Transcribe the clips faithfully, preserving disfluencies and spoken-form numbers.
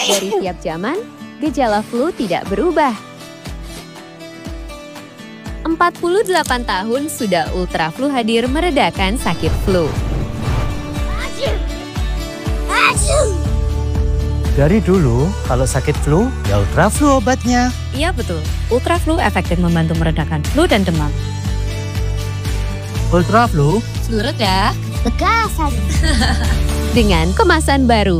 Dari tiap zaman, gejala flu tidak berubah. empat puluh delapan tahun sudah Ultraflu hadir meredakan sakit flu. Dari dulu, kalau sakit flu, ya Ultraflu obatnya. Iya betul, Ultraflu efektif membantu meredakan flu dan demam. Ultraflu, flu reda, bekasan. Dengan kemasan baru.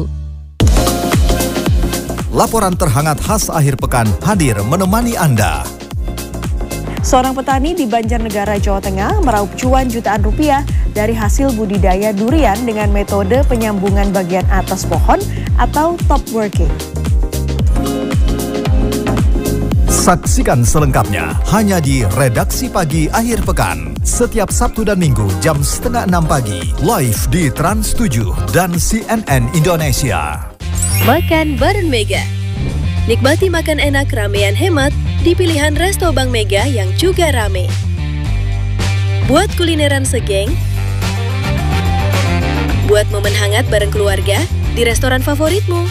Laporan terhangat khas akhir pekan hadir menemani Anda. Seorang petani di Banjarnegara, Jawa Tengah meraup cuan jutaan rupiah dari hasil budidaya durian dengan metode penyambungan bagian atas pohon atau top working. Saksikan selengkapnya hanya di Redaksi Pagi Akhir Pekan. Setiap Sabtu dan Minggu jam setengah enam pagi. Live di Trans tujuh dan C N N Indonesia. Makan bareng Mega. Nikmati makan enak ramean hemat di pilihan resto Bank Mega yang juga rame. Buat kulineran segeng, buat momen hangat bareng keluarga di restoran favoritmu.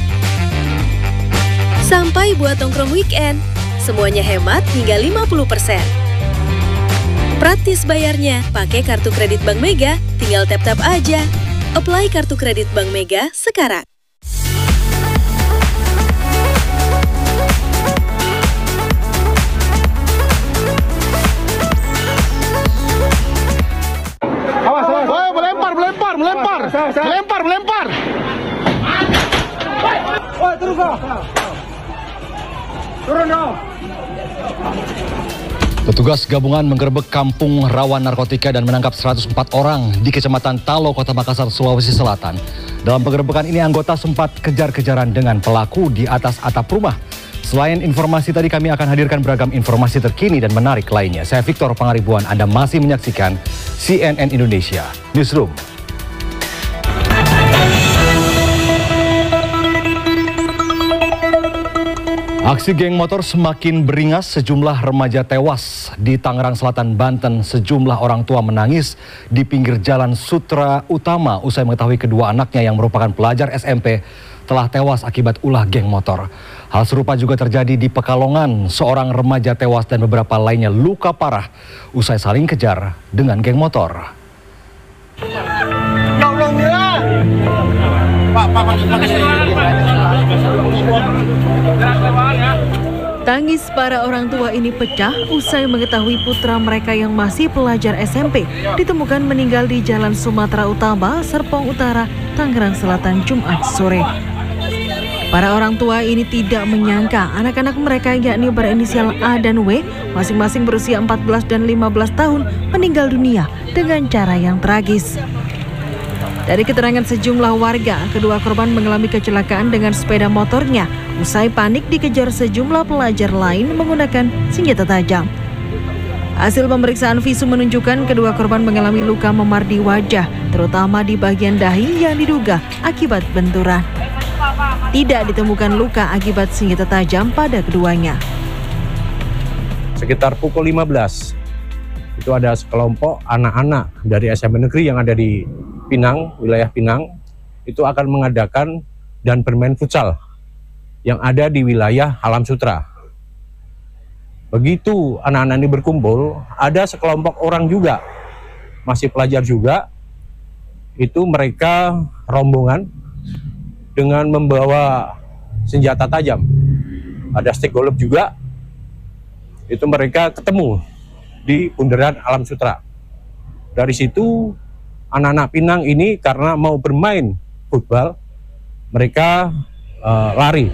Sampai buat nongkrong weekend, semuanya hemat hingga lima puluh persen. Praktis bayarnya, pakai kartu kredit Bank Mega, tinggal tap-tap aja. Apply kartu kredit Bank Mega sekarang. Melempar, melempar, melempar, melempar. Woi, turun kau. Turun dong. Petugas gabungan menggerebek kampung rawan narkotika dan menangkap seratus empat orang di Kecamatan Talo, Kota Makassar, Sulawesi Selatan. Dalam penggerebekan ini anggota sempat kejar-kejaran dengan pelaku di atas atap rumah. Selain informasi tadi, kami akan hadirkan beragam informasi terkini dan menarik lainnya. Saya Victor Pangaribuan, Anda masih menyaksikan C N N Indonesia Newsroom. Aksi geng motor semakin beringas, sejumlah remaja tewas di Tangerang Selatan, Banten. Sejumlah orang tua menangis di pinggir jalan Sutra Utama usai mengetahui kedua anaknya yang merupakan pelajar S M P telah tewas akibat ulah geng motor. Hal serupa juga terjadi di Pekalongan. Seorang remaja tewas dan beberapa lainnya luka parah usai saling kejar dengan geng motor. Tangis para orang tua ini pecah usai mengetahui putra mereka yang masih pelajar S M P ditemukan meninggal di Jalan Sumatera Utama, Serpong Utara, Tangerang Selatan, Jumat sore. Para orang tua ini tidak menyangka anak-anak mereka yakni berinisial A dan W, masing-masing berusia empat belas dan lima belas tahun, meninggal dunia dengan cara yang tragis. Dari keterangan sejumlah warga, kedua korban mengalami kecelakaan dengan sepeda motornya. Usai panik dikejar sejumlah pelajar lain menggunakan senjata tajam. Hasil pemeriksaan visum menunjukkan kedua korban mengalami luka memar di wajah, terutama di bagian dahi yang diduga akibat benturan. Tidak ditemukan luka akibat senjata tajam pada keduanya. Sekitar pukul lima belas, itu ada sekelompok anak-anak dari S M P negeri yang ada di Pinang, wilayah Pinang, itu akan mengadakan dan bermain futsal yang ada di wilayah Alam Sutra. Begitu anak-anak ini berkumpul, ada sekelompok orang juga, masih pelajar juga, itu mereka rombongan dengan membawa senjata tajam. Ada stick golf juga, itu mereka ketemu di bundaran Alam Sutra. Dari situ anak-anak Pinang ini karena mau bermain futsal, mereka uh, lari.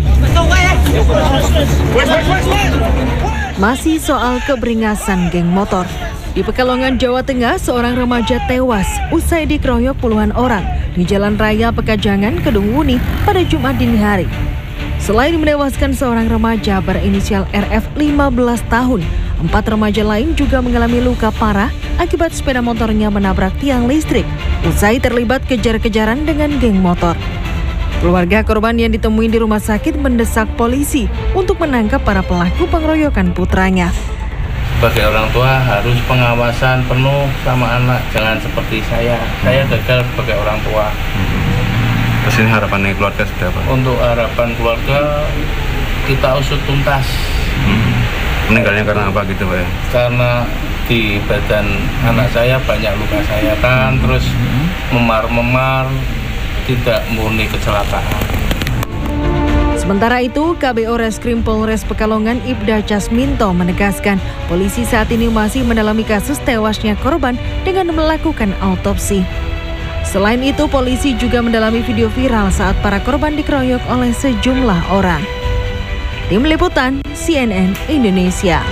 Masih soal keberingasan geng motor. Di Pekalongan, Jawa Tengah, seorang remaja tewas usai dikeroyok puluhan orang di Jalan Raya Pekajangan, Kedung Wuni pada Jumat dini hari. Selain menewaskan seorang remaja berinisial R F lima belas tahun, empat remaja lain juga mengalami luka parah akibat sepeda motornya menabrak tiang listrik usai terlibat kejar-kejaran dengan geng motor. Keluarga korban yang ditemui di rumah sakit mendesak polisi untuk menangkap para pelaku pengeroyokan putranya. Sebagai orang tua harus pengawasan penuh sama anak, jangan seperti saya. Saya gagal sebagai orang tua. Terus ini harapannya keluarga seperti apa? Untuk harapan keluarga kita usut tuntas. Hmm. Meninggalnya karena apa gitu Pak ya? Karena di badan anak saya banyak luka sayatan, hmm. terus memar-memar, tidak murni kecelakaan. Sementara itu, K B O Reskrim Polres Pekalongan Ibda Casminto menegaskan polisi saat ini masih mendalami kasus tewasnya korban dengan melakukan autopsi. Selain itu, polisi juga mendalami video viral saat para korban dikeroyok oleh sejumlah orang. Tim Liputan C N N Indonesia.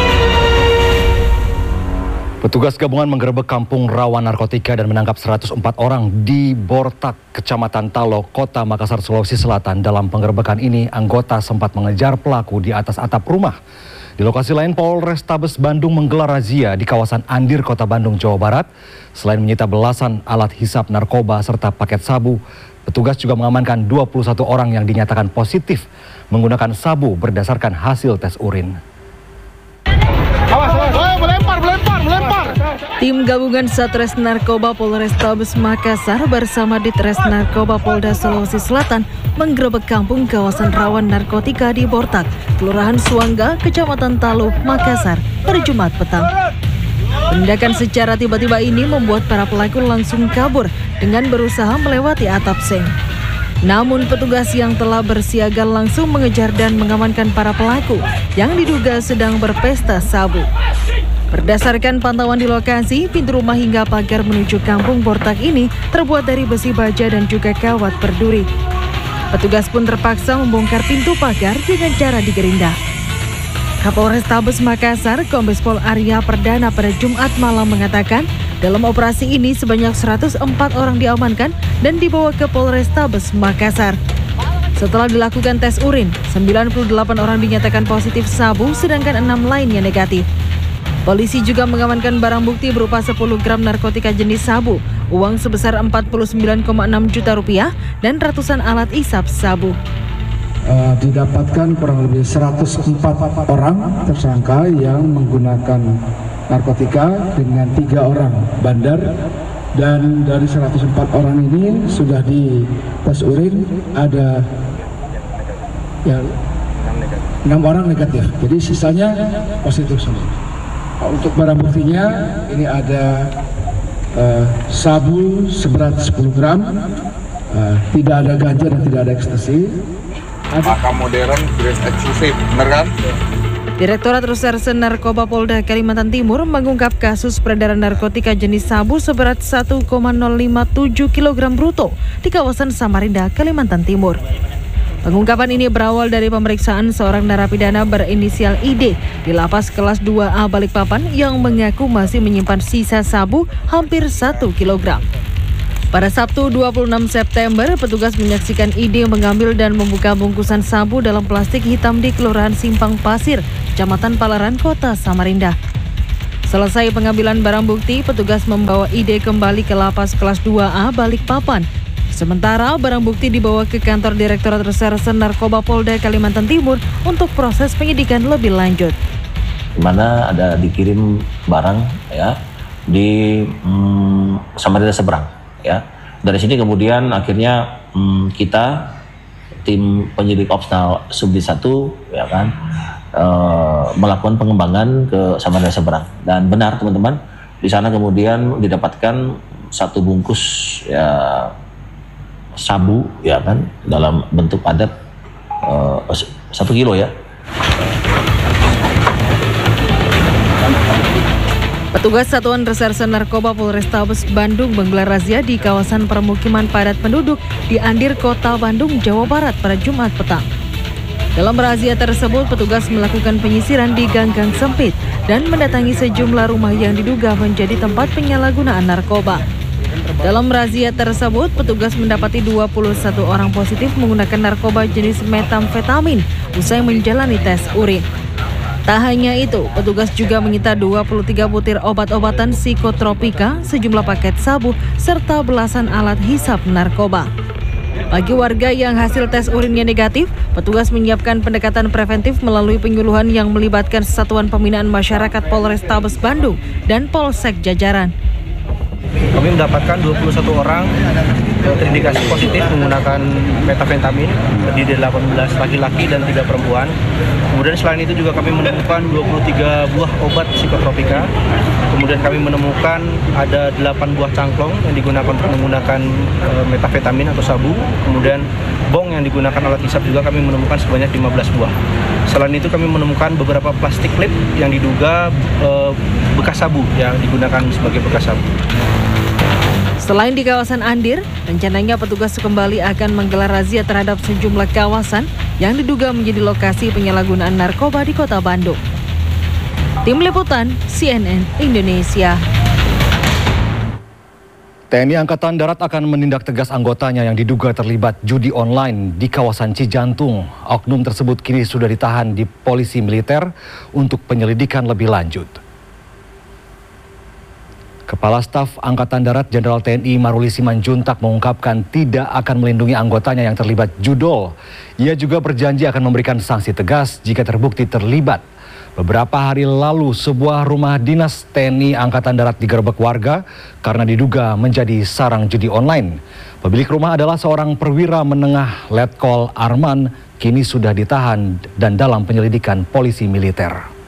Petugas gabungan menggerebek kampung rawan narkotika dan menangkap seratus empat orang di Bortak, Kecamatan Talo, Kota Makassar, Sulawesi Selatan. Dalam penggerebekan ini, anggota sempat mengejar pelaku di atas atap rumah. Di lokasi lain, Polrestabes Bandung menggelar razia di kawasan Andir, Kota Bandung, Jawa Barat. Selain menyita belasan alat hisap narkoba serta paket sabu, petugas juga mengamankan dua puluh satu orang yang dinyatakan positif menggunakan sabu berdasarkan hasil tes urin. Awas, awas, melempar, melempar, melempar. Tim gabungan Satres Narkoba Polrestabes Makassar bersama Ditres Narkoba Polda Sulawesi Selatan menggerebek kampung kawasan rawan narkotika di Bortak, Kelurahan Suangga, Kecamatan Talo, Makassar pada Jumat petang. Penindakan secara tiba-tiba ini membuat para pelaku langsung kabur dengan berusaha melewati atap seng. Namun petugas yang telah bersiaga langsung mengejar dan mengamankan para pelaku yang diduga sedang berpesta sabu. Berdasarkan pantauan di lokasi, pintu rumah hingga pagar menuju kampung Bortak ini terbuat dari besi baja dan juga kawat berduri. Petugas pun terpaksa membongkar pintu pagar dengan cara digerinda. Kapolrestabes Makassar, Kombes Pol Arya Perdana pada Jumat malam mengatakan, dalam operasi ini sebanyak seratus empat orang diamankan dan dibawa ke Polrestabes Makassar. Setelah dilakukan tes urin, sembilan puluh delapan orang dinyatakan positif sabu, sedangkan enam lainnya negatif. Polisi juga mengamankan barang bukti berupa sepuluh gram narkotika jenis sabu, uang sebesar empat puluh sembilan koma enam juta rupiah, dan ratusan alat isap sabu. Uh, didapatkan kurang lebih seratus empat orang tersangka yang menggunakan narkotika dengan tiga orang bandar, dan dari seratus empat orang ini sudah di tes urin ada ya, enam orang negatif, jadi sisanya positif semua. Untuk barang buktinya ini ada uh, sabu seberat sepuluh gram, uh, tidak ada ganja dan tidak ada ekstasi. Maka modern, dress eksklusif, benar kan? Direktorat Reserse Narkoba Polda Kalimantan Timur mengungkap kasus peredaran narkotika jenis sabu seberat satu koma nol lima tujuh kilogram bruto di kawasan Samarinda, Kalimantan Timur. Pengungkapan ini berawal dari pemeriksaan seorang narapidana berinisial I D di lapas kelas dua A Balikpapan yang mengaku masih menyimpan sisa sabu hampir satu kilogram. Pada Sabtu dua puluh enam September, petugas menyaksikan I D mengambil dan membuka bungkusan sabu dalam plastik hitam di Kelurahan Simpang Pasir, Kecamatan Palaran, Kota Samarinda. Selesai pengambilan barang bukti, petugas membawa I D kembali ke lapas kelas dua A Balikpapan. Sementara barang bukti dibawa ke kantor Direktorat Reserse Narkoba Polda Kalimantan Timur untuk proses penyidikan lebih lanjut. Di mana ada dikirim barang ya di hmm, Samarinda seberang. Ya, dari sini kemudian akhirnya hmm, kita tim penyidik Opsnal Subdit satu ya kan e, melakukan pengembangan ke Samarinda seberang, dan benar teman-teman, di sana kemudian didapatkan satu bungkus ya sabu ya kan dalam bentuk padat e, satu kilo ya. Petugas Satuan Reserse Narkoba Polrestabes Bandung menggelar razia di kawasan permukiman padat penduduk di Andir, Kota Bandung, Jawa Barat pada Jumat petang. Dalam razia tersebut, petugas melakukan penyisiran di gang-gang sempit dan mendatangi sejumlah rumah yang diduga menjadi tempat penyalahgunaan narkoba. Dalam razia tersebut, petugas mendapati dua puluh satu orang positif menggunakan narkoba jenis metamfetamin usai menjalani tes urin. Tak hanya itu, petugas juga menyita dua puluh tiga butir obat-obatan psikotropika, sejumlah paket sabu, serta belasan alat hisap narkoba. Bagi warga yang hasil tes urinnya negatif, petugas menyiapkan pendekatan preventif melalui penyuluhan yang melibatkan Satuan Pembinaan Masyarakat Polrestabes Bandung dan Polsek jajaran. Kami mendapatkan dua puluh satu orang terindikasi positif menggunakan metafentamin, terdiri dari delapan belas laki-laki dan tiga perempuan. Kemudian selain itu juga kami menemukan dua puluh tiga buah obat psikotropika. Kemudian kami menemukan ada delapan buah cangklong yang digunakan untuk menggunakan e, metafetamin atau sabu. Kemudian bong yang digunakan alat hisap juga kami menemukan sebanyak lima belas buah. Selain itu kami menemukan beberapa plastik klip yang diduga e, bekas sabu yang digunakan sebagai bekas sabu. Selain di kawasan Andir, rencananya petugas kembali akan menggelar razia terhadap sejumlah kawasan yang diduga menjadi lokasi penyalahgunaan narkoba di Kota Bandung. Tim Liputan C N N Indonesia. T N I Angkatan Darat akan menindak tegas anggotanya yang diduga terlibat judi online di kawasan Cijantung. Oknum tersebut kini sudah ditahan di polisi militer untuk penyelidikan lebih lanjut. Kepala Staf Angkatan Darat Jenderal T N I Maruli Simanjuntak mengungkapkan tidak akan melindungi anggotanya yang terlibat judol. Ia juga berjanji akan memberikan sanksi tegas jika terbukti terlibat. Beberapa hari lalu sebuah rumah dinas T N I Angkatan Darat digerebek warga karena diduga menjadi sarang judi online. Pemilik rumah adalah seorang perwira menengah Letkol Arman, kini sudah ditahan dan dalam penyelidikan polisi militer.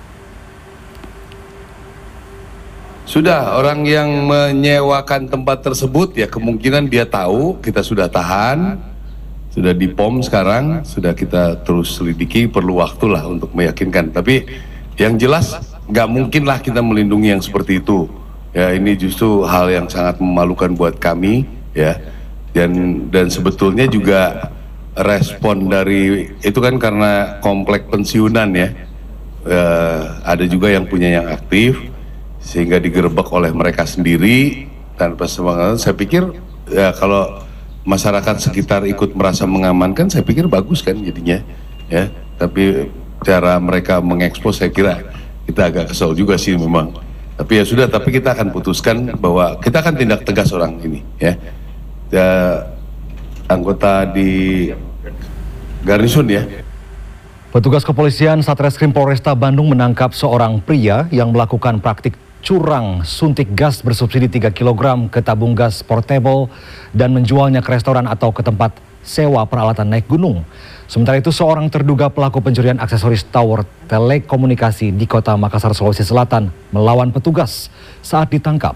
Sudah, orang yang menyewakan tempat tersebut ya kemungkinan dia tahu, kita sudah tahan, sudah di P O M sekarang, sudah kita terus selidiki, perlu waktu lah untuk meyakinkan. Tapi yang jelas nggak mungkin lah kita melindungi yang seperti itu. Ya ini justru hal yang sangat memalukan buat kami ya. Dan dan sebetulnya juga respon dari itu kan karena komplek pensiunan ya. Eh, ada juga yang punya yang aktif, sehingga digerebek oleh mereka sendiri tanpa semangat. Saya pikir ya kalau masyarakat sekitar ikut merasa mengamankan, saya pikir bagus kan jadinya ya. Tapi cara mereka mengekspos saya kira kita agak kesal juga sih memang. Tapi ya sudah, tapi kita akan putuskan bahwa kita akan tindak tegas orang ini ya. Ya anggota di Garnisun ya. Petugas kepolisian Satreskrim Polresta Bandung menangkap seorang pria yang melakukan praktik curang suntik gas bersubsidi tiga kilogram ke tabung gas portable dan menjualnya ke restoran atau ke tempat sewa peralatan naik gunung. Sementara itu seorang terduga pelaku pencurian aksesoris tower telekomunikasi di Kota Makassar, Sulawesi Selatan melawan petugas saat ditangkap.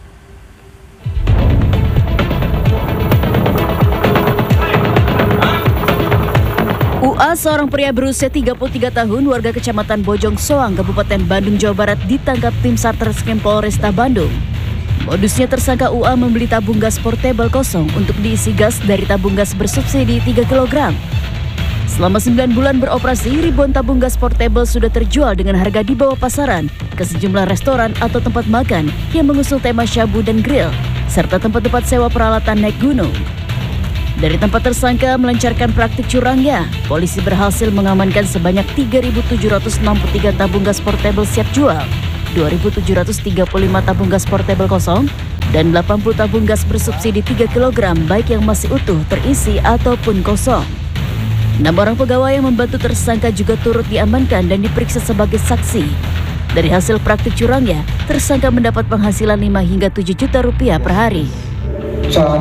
U A, seorang pria berusia tiga puluh tiga tahun, warga Kecamatan Bojong Soang, Kabupaten Bandung, Jawa Barat, ditangkap tim Satreskrim Polresta Bandung. Modusnya tersangka U A membeli tabung gas portable kosong untuk diisi gas dari tabung gas bersubsidi tiga kilogram. Selama sembilan bulan beroperasi, ribuan tabung gas portable sudah terjual dengan harga di bawah pasaran ke sejumlah restoran atau tempat makan yang mengusung tema shabu dan grill, serta tempat-tempat sewa peralatan naik gunung. Dari tempat tersangka melancarkan praktik curangnya, polisi berhasil mengamankan sebanyak tiga ribu tujuh ratus enam puluh tiga tabung gas portable siap jual, dua ribu tujuh ratus tiga puluh lima tabung gas portable kosong, dan delapan puluh tabung gas bersubsidi tiga kilogram baik yang masih utuh, terisi ataupun kosong. Enam orang pegawai yang membantu tersangka juga turut diamankan dan diperiksa sebagai saksi. Dari hasil praktik curangnya, tersangka mendapat penghasilan lima hingga tujuh juta rupiah per hari. Cara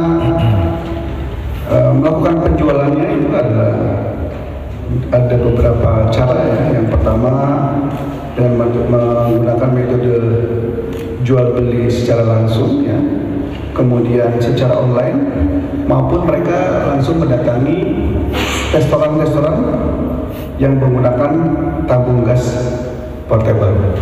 uh, melakukan penjualannya itu ada ada beberapa cara ya. Yang pertama dengan menggunakan metode jual beli secara langsung ya. Kemudian secara online maupun mereka langsung mendatangi restoran-restoran yang menggunakan tabung gas portable.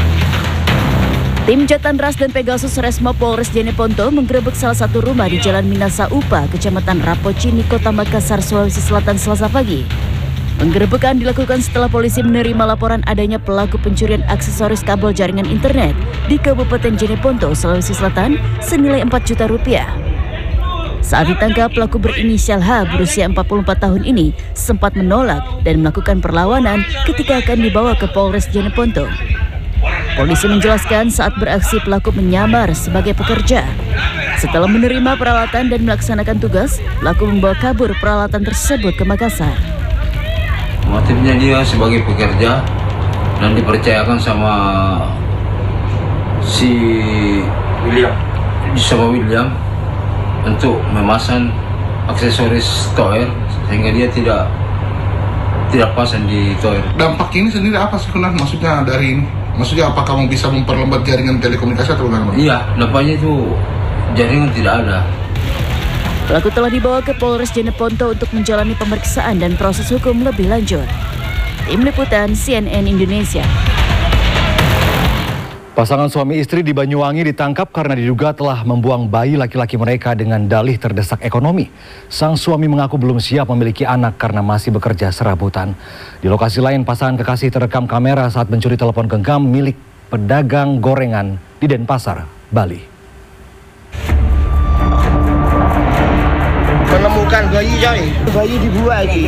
Tim Jatanras dan Pegasus Resmo Polres Jeneponto menggerebek salah satu rumah di Jalan Minasa Upa, Kecamatan Rapocini, Kota Makassar, Sulawesi Selatan, Selasa pagi. Penggerebekan dilakukan setelah polisi menerima laporan adanya pelaku pencurian aksesoris kabel jaringan internet di Kabupaten Jeneponto, Sulawesi Selatan senilai empat juta rupiah. Saat ditangkap, pelaku berinisial H berusia empat puluh empat tahun ini sempat menolak dan melakukan perlawanan ketika akan dibawa ke Polres Jeneponto. Polisi menjelaskan saat beraksi pelaku menyamar sebagai pekerja. Setelah menerima peralatan dan melaksanakan tugas, pelaku membawa kabur peralatan tersebut ke Makassar. Motifnya dia sebagai pekerja dan dipercayakan sama si William, sama William untuk memasang aksesoris toer sehingga dia tidak tidak pasang di toer. Dampak ini sendiri apa sih Kunan? Maksudnya dari ini? Maksudnya apa kamu bisa memperlambat jaringan telekomunikasi atau bagaimana? Iya, dampaknya itu jaringan tidak ada. Pelaku telah dibawa ke Polres Jeneponto untuk menjalani pemeriksaan dan proses hukum lebih lanjut. Tim Liputan C N N Indonesia. Pasangan suami istri di Banyuwangi ditangkap karena diduga telah membuang bayi laki-laki mereka dengan dalih terdesak ekonomi. Sang suami mengaku belum siap memiliki anak karena masih bekerja serabutan. Di lokasi lain, pasangan kekasih terekam kamera saat mencuri telepon genggam milik pedagang gorengan di Denpasar, Bali. Menemukan bayi coy, bayi dibuang lagi.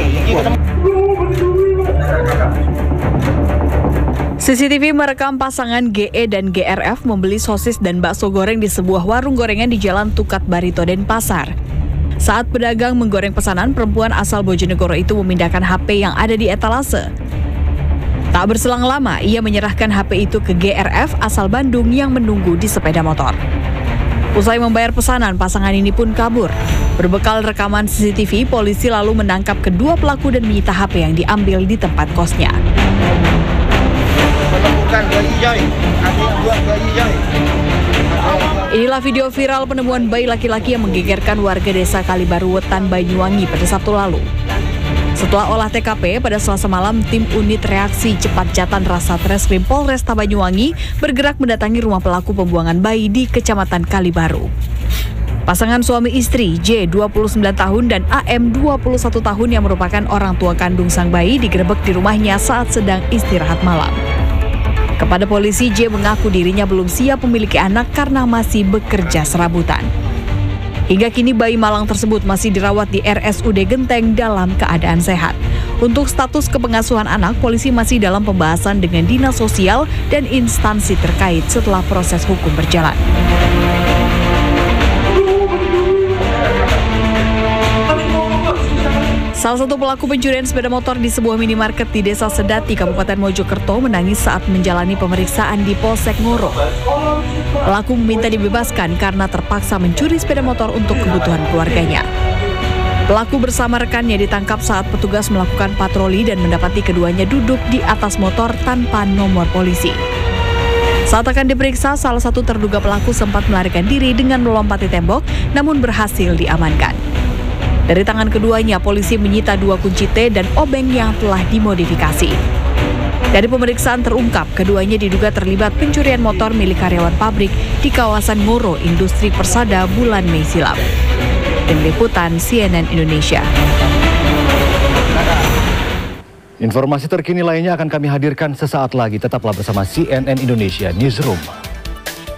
C C T V merekam pasangan G E dan G R F membeli sosis dan bakso goreng di sebuah warung gorengan di Jalan Tukat Barito, Denpasar. Saat pedagang menggoreng pesanan, perempuan asal Bojonegoro itu memindahkan H P yang ada di etalase. Tak berselang lama, ia menyerahkan H P itu ke G R F asal Bandung yang menunggu di sepeda motor. Usai membayar pesanan, pasangan ini pun kabur. Berbekal rekaman C C T V, polisi lalu menangkap kedua pelaku dan menyita H P yang diambil di tempat kosnya. Menemukan bayi coy, ada yang buang bayi coy. Inilah video viral penemuan bayi laki-laki yang menggegerkan warga desa Kalibaru Wetan, Banyuwangi pada Sabtu lalu. Setelah olah T K P pada Selasa malam, tim unit reaksi cepat Jatan Satreskrim Polresta Banyuwangi bergerak mendatangi rumah pelaku pembuangan bayi di Kecamatan Kalibaru. Pasangan suami istri J dua puluh sembilan tahun dan A M dua puluh satu tahun yang merupakan orang tua kandung sang bayi digerebek di rumahnya saat sedang istirahat malam. Kepada polisi, J mengaku dirinya belum siap memiliki anak karena masih bekerja serabutan. Hingga kini bayi malang tersebut masih dirawat di R S U D Genteng dalam keadaan sehat. Untuk status kepengasuhan anak, polisi masih dalam pembahasan dengan dinas sosial dan instansi terkait setelah proses hukum berjalan. Salah satu pelaku pencurian sepeda motor di sebuah minimarket di Desa Sedati, Kabupaten Mojokerto menangis saat menjalani pemeriksaan di Polsek Ngoro. Pelaku meminta dibebaskan karena terpaksa mencuri sepeda motor untuk kebutuhan keluarganya. Pelaku bersama rekannya ditangkap saat petugas melakukan patroli dan mendapati keduanya duduk di atas motor tanpa nomor polisi. Saat akan diperiksa, salah satu terduga pelaku sempat melarikan diri dengan melompati tembok, namun berhasil diamankan. Dari tangan keduanya, polisi menyita dua kunci T dan obeng yang telah dimodifikasi. Dari pemeriksaan terungkap, keduanya diduga terlibat pencurian motor milik karyawan pabrik di kawasan Ngoro, Industri Persada bulan Mei silam. Tim Liputan C N N Indonesia. Informasi terkini lainnya akan kami hadirkan sesaat lagi. Tetaplah bersama C N N Indonesia Newsroom.